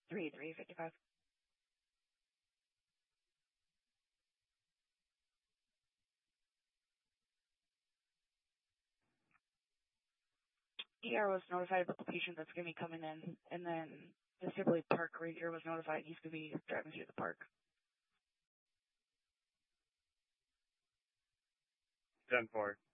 3-3-55. ER was notified about the patient that's going to be coming in, and then the Sibley Park Ranger was notified he's going to be driving through the park. 10-4.